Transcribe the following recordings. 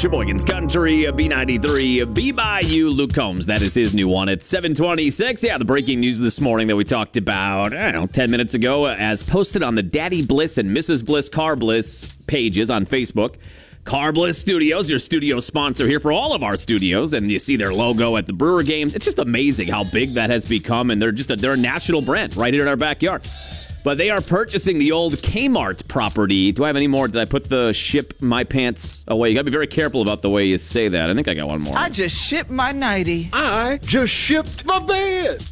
Sheboygan's Country, B93, Be By You, Luke Combs. That is his new one at 7:26. Yeah, the breaking news this morning that we talked about, 10 minutes ago, as posted on the Daddy Bliss and Mrs. Bliss Car Bliss pages on Facebook. Car Bliss Studios, your studio sponsor here for all of our studios, and you see their logo at the Brewer games. It's just amazing how big that has become, and they're a national brand right here in our backyard. But they are purchasing the old Kmart property. Do I have any more? Did I put the ship my pants away? You got to be very careful about the way you say that. I think I got one more. I just shipped my nightie. I just shipped my bed.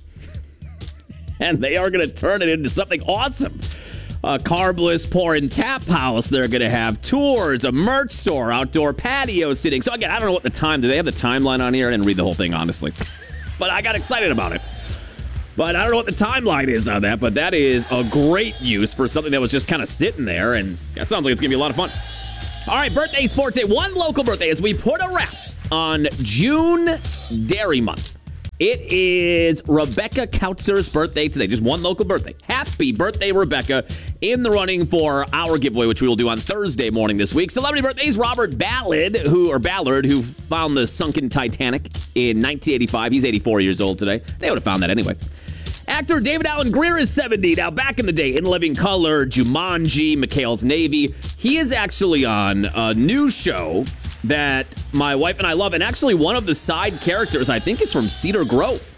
And they are going to turn it into something awesome. A Car Bliss Pour and Tap House. They're going to have tours, a merch store, outdoor patio sitting. So again, I don't know what the time. Do they have the timeline on here? I didn't read the whole thing, honestly. But I got excited about it. But I don't know what the timeline is on that, but that is a great use for something that was just kind of sitting there, and that sounds like it's going to be a lot of fun. All right, birthday sports day. One local birthday as we put a wrap on June Dairy Month. It is Rebecca Kautzer's birthday today. Just one local birthday. Happy birthday, Rebecca, in the running for our giveaway, which we will do on Thursday morning this week. Celebrity birthdays, Robert Ballard, who found the sunken Titanic in 1985. He's 84 years old today. They would have found that anyway. Actor David Alan Grier is 70. Now, back in the day, In Living Color, Jumanji, McHale's Navy, he is actually on a new show that my wife and I love. And actually, one of the side characters, I think, is from Cedar Grove.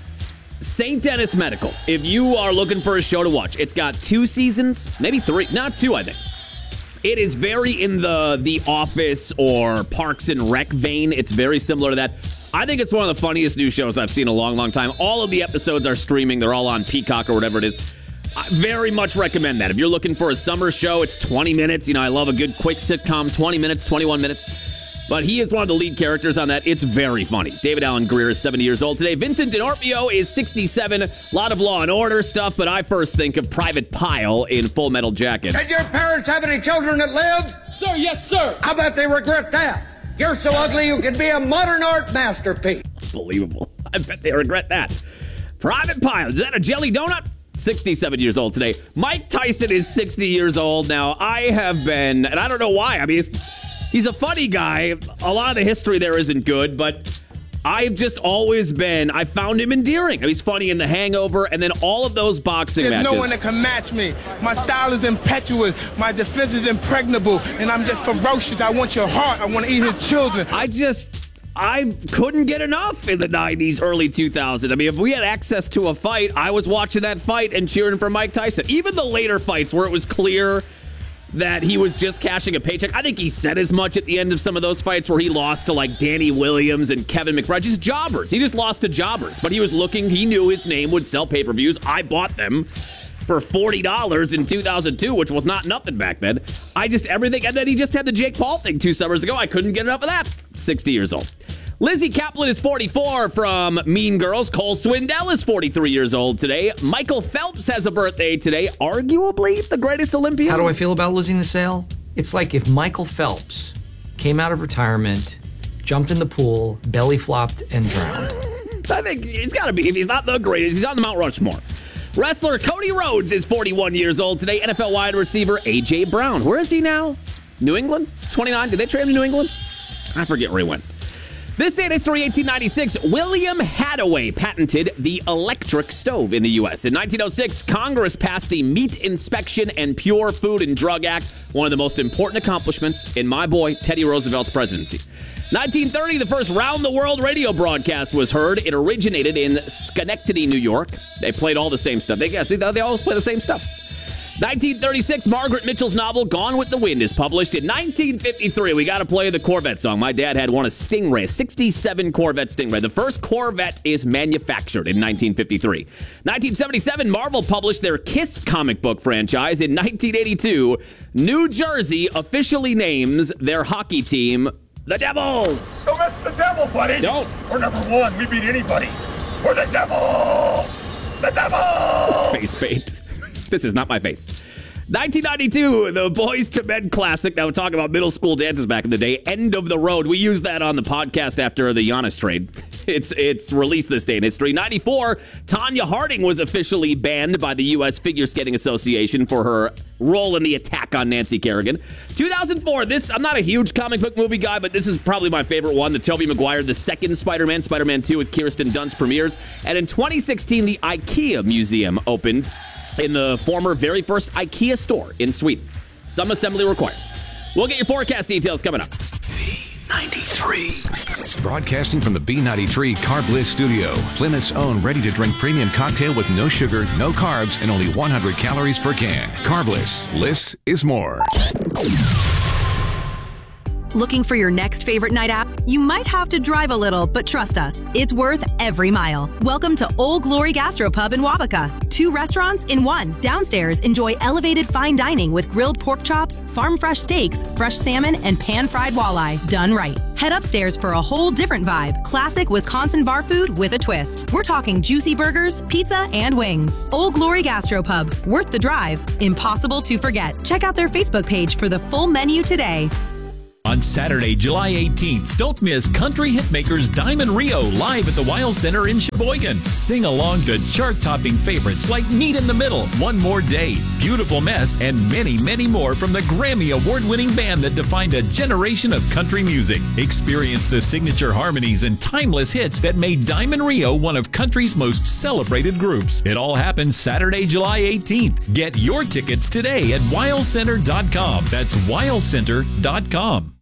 St. Dennis Medical. If you are looking for a show to watch, it's got 2 seasons, maybe 3, not 2, I think. It is very in the Office or Parks and Rec vein. It's very similar to that. I think it's one of the funniest new shows I've seen in a long, long time. All of the episodes are streaming. They're all on Peacock or whatever it is. I very much recommend that. If you're looking for a summer show, it's 20 minutes. I love a good quick sitcom, 20 minutes, 21 minutes. But he is one of the lead characters on that. It's very funny. David Alan Grier is 70 years old today. Vincent D'Onofrio is 67. A lot of Law and Order stuff, but I first think of Private Pile in Full Metal Jacket. Did your parents have any children that lived? Sir, yes, sir. I bet they regret that. You're so ugly you could be a modern art masterpiece. Unbelievable. I bet they regret that. Private Pile. Is that a jelly donut? 67 years old today. Mike Tyson is 60 years old now. I have been, and I don't know why. He's a funny guy. A lot of the history there isn't good, but I've just always I found him endearing. He's funny in The Hangover, and then all of those boxing There's matches. no one that can match me. My style is impetuous. My defense is impregnable, and I'm just ferocious. I want your heart. I want to eat his children. I couldn't get enough in the 90s, early 2000s. If we had access to a fight, I was watching that fight and cheering for Mike Tyson. Even the later fights where it was clear that he was just cashing a paycheck. I think he said as much at the end of some of those fights where he lost to like Danny Williams and Kevin McBride. Just jobbers. He just lost to jobbers. But he was he knew his name would sell pay-per-views. I bought them for $40 in 2002, which was not nothing back then. Everything. And then he just had the Jake Paul thing 2 summers ago. I couldn't get enough of that. 60 years old. Lizzie Kaplan is 44 from Mean Girls. Cole Swindell is 43 years old today. Michael Phelps has a birthday today. Arguably the greatest Olympian. How do I feel about losing the sale? It's like if Michael Phelps came out of retirement, jumped in the pool, belly flopped, and drowned. I think he's got to be. If he's not the greatest, he's on the Mount Rushmore. Wrestler Cody Rhodes is 41 years old today. NFL wide receiver A.J. Brown. Where is he now? New England? 29? Did they trade him to New England? I forget where he went. This date is 1896. William Hadaway patented the electric stove in the U.S. In 1906, Congress passed the Meat Inspection and Pure Food and Drug Act, one of the most important accomplishments in my boy Teddy Roosevelt's presidency. 1930, the first round-the-world radio broadcast was heard. It originated in Schenectady, New York. They played all the same stuff. They always play the same stuff. 1936, Margaret Mitchell's novel Gone with the Wind is published. In 1953, we got to play the Corvette song. My dad had one, a Stingray, 67 Corvette Stingray. The first Corvette is manufactured in 1953. 1977, Marvel published their Kiss comic book franchise. In 1982, New Jersey officially names their hockey team the Devils. Don't mess with the devil, buddy. Don't. We're number 1. We beat anybody. We're the devil. The devil. Face bait. This is not my face. 1992, the Boyz II Men classic. Now we're talking about middle school dances back in the day. End of the Road. We used that on the podcast after the Giannis trade. It's released this day in history. 94, Tonya Harding was officially banned by the U.S. Figure Skating Association for her role in the attack on Nancy Kerrigan. 2004, I'm not a huge comic book movie guy, but this is probably my favorite one. The Tobey Maguire, the second Spider-Man, Spider-Man 2 with Kirsten Dunst premieres. And in 2016, the IKEA Museum opened in the former very first IKEA store in Sweden. Some assembly required. We'll get your forecast details coming up. B93. Broadcasting from the B93 Carb Bliss studio. Plymouth's own ready-to-drink premium cocktail with no sugar, no carbs, and only 100 calories per can. Carb Bliss. Bliss is more. Looking for your next favorite night out? You might have to drive a little, but trust us, it's worth every mile. Welcome to Old Glory Gastropub in Wabaka. 2 restaurants in one. Downstairs, enjoy elevated fine dining with grilled pork chops, farm-fresh steaks, fresh salmon, and pan-fried walleye. Done right. Head upstairs for a whole different vibe. Classic Wisconsin bar food with a twist. We're talking juicy burgers, pizza, and wings. Old Glory Gastropub. Worth the drive. Impossible to forget. Check out their Facebook page for the full menu today. On Saturday, July 18th, don't miss country hitmakers Diamond Rio live at the Wild Center in Sheboygan. Sing along to chart-topping favorites like Meet in the Middle, One More Day, Beautiful Mess, and many, many more from the Grammy Award-winning band that defined a generation of country music. Experience the signature harmonies and timeless hits that made Diamond Rio one of country's most celebrated groups. It all happens Saturday, July 18th. Get your tickets today at wildcenter.com. That's wildcenter.com.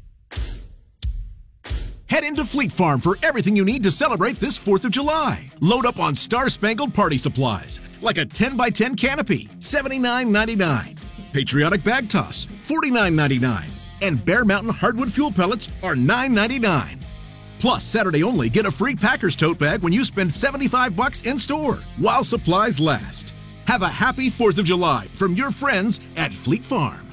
Head into Fleet Farm for everything you need to celebrate this 4th of July. Load up on star-spangled party supplies, like a 10x10 canopy, $79.99. Patriotic bag toss, $49.99. And Bear Mountain hardwood fuel pellets are $9.99. Plus, Saturday only, get a free Packers tote bag when you spend $75 in-store, while supplies last. Have a happy 4th of July from your friends at Fleet Farm.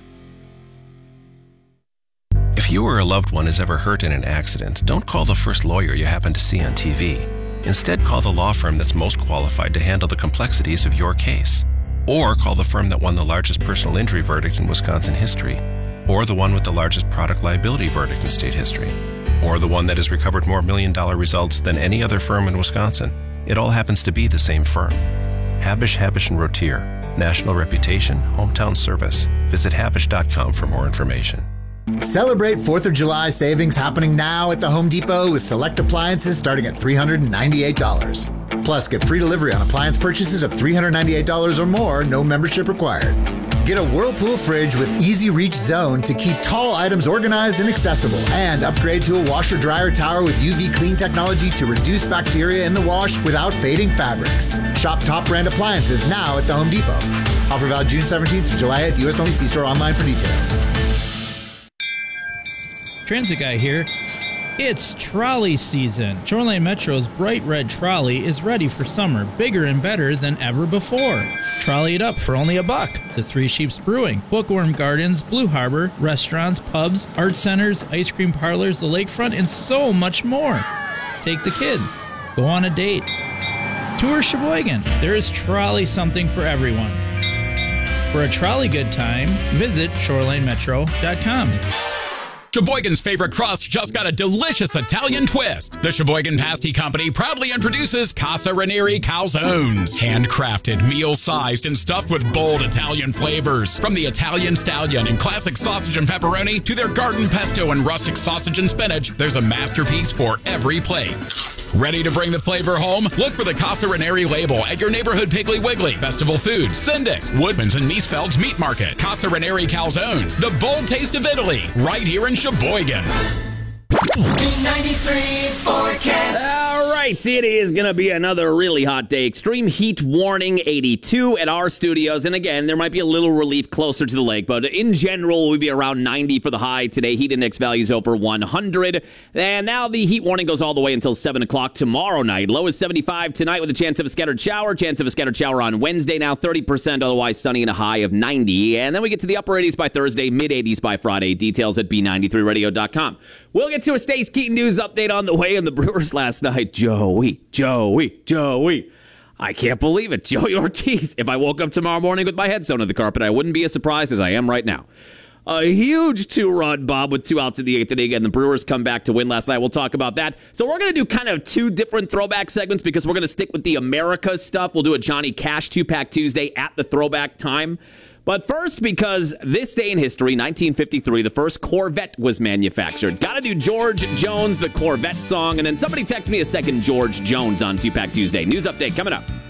If you or a loved one is ever hurt in an accident, don't call the first lawyer you happen to see on TV. Instead, call the law firm that's most qualified to handle the complexities of your case. Or call the firm that won the largest personal injury verdict in Wisconsin history. Or the one with the largest product liability verdict in state history. Or the one that has recovered more million-dollar results than any other firm in Wisconsin. It all happens to be the same firm. Habush, Habush & Rotier. National reputation, hometown service. Visit habush.com for more information. Celebrate 4th of July savings happening now at the Home Depot with select appliances starting at $398. Plus, get free delivery on appliance purchases of $398 or more, no membership required. Get a Whirlpool fridge with easy reach zone to keep tall items organized and accessible. And upgrade to a washer-dryer tower with UV clean technology to reduce bacteria in the wash without fading fabrics. Shop top brand appliances now at the Home Depot. Offer valid June 17th to July 8th. U.S. only. See store online for details. Transit Guy here. It's trolley season. Shoreline Metro's bright red trolley is ready for summer, bigger and better than ever before. Trolley it up for only $1 to Three Sheeps Brewing, Bookworm Gardens, Blue Harbor, restaurants, pubs, art centers, ice cream parlors, the lakefront, and so much more. Take the kids. Go on a date. Tour Sheboygan. There is trolley something for everyone. For a trolley good time, visit shorelinemetro.com. Sheboygan's favorite crust just got a delicious Italian twist. The Sheboygan Pasty Company proudly introduces Casa Ranieri Calzones. Handcrafted, meal-sized, and stuffed with bold Italian flavors. From the Italian Stallion and classic sausage and pepperoni to their garden pesto and rustic sausage and spinach, there's a masterpiece for every plate. Ready to bring the flavor home? Look for the Casa Ranieri label at your neighborhood Piggly Wiggly, Festival Foods, Sindix, Woodman's, and Miesfeld's Meat Market. Casa Ranieri Calzones, the bold taste of Italy, right here in Sheboygan. B93 forecast. All right, it is going to be another really hot day. Extreme heat warning, 82 at our studios. And again, there might be a little relief closer to the lake, but in general, we'll be around 90 for the high today. Heat index values over 100. And now the heat warning goes all the way until 7 o'clock tomorrow night. Low is 75 tonight with a chance of a scattered shower. Chance of a scattered shower on Wednesday now, 30%, otherwise sunny and a high of 90. And then we get to the upper 80s by Thursday, mid 80s by Friday. Details at B93radio.com. We'll get to a Stace Keaton news update on the way in the Brewers last night. Joey. I can't believe it. Joey Ortiz. If I woke up tomorrow morning with my head sewn to the carpet, I wouldn't be as surprised as I am right now. A huge 2-run, Bob, with 2 outs in the 8th inning, and the Brewers come back to win last night. We'll talk about that. So we're going to do kind of 2 different throwback segments because we're going to stick with the America stuff. We'll do a Johnny Cash 2-Pack Tuesday at the throwback time. But first, because this day in history, 1953, the first Corvette was manufactured. Got to do George Jones, the Corvette song, and then somebody text me a second George Jones on 2-Pack Tuesday. News update coming up.